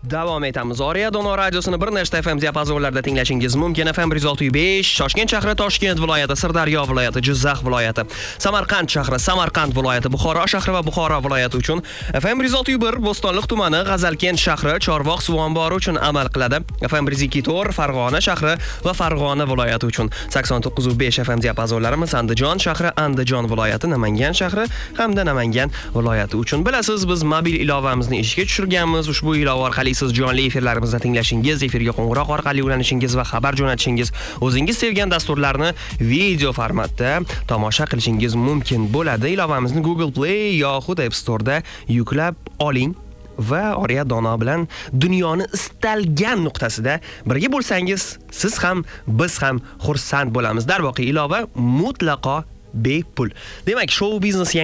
Davom etamiz. Oriya Dono radiosini bir nechta FM diapazonlarida tinglashingiz mumkin. FM 106.5, Toshkent shahri, Toshkent viloyati, Sirdaryo viloyati, Jizzax viloyati, Samarqand shahri, Samarqand viloyati, Buxoro shahri va Buxoro viloyati uchun FM 106.1 Bo'stonliq tumani, G'azalkent shahri, Chorvoq suv ombori uchun amal qiladi. FM 102.4 Farg'ona shahri va Farg'ona viloyati uchun 89.5 FM diapazonlarimiz Andijon shahri, Andijon viloyati, Namangan shahri hamda Namangan viloyati uchun. Bilasiz, biz mobil ilovamizni ishga tushirganmiz. Ushbu ilova orqali siz jonli efirlarimizni tinglashingiz, efirga qo'ng'iroq orqali ulanishingiz va xabar jo'natishingiz, o'zingiz sevgan dasturlarni video formatda tomosha qilishingiz mumkin bo'ladi. Ilovamizni Google Play yoxud App Store da yuklab oling va Oriya Dono bilan dunyoni istalgan nuqtasida birga bo'lsangiz, siz ham, biz ham xursand bo'lamiz. Darvoqe, ilova mutlaqo bepul. Demak, show biznes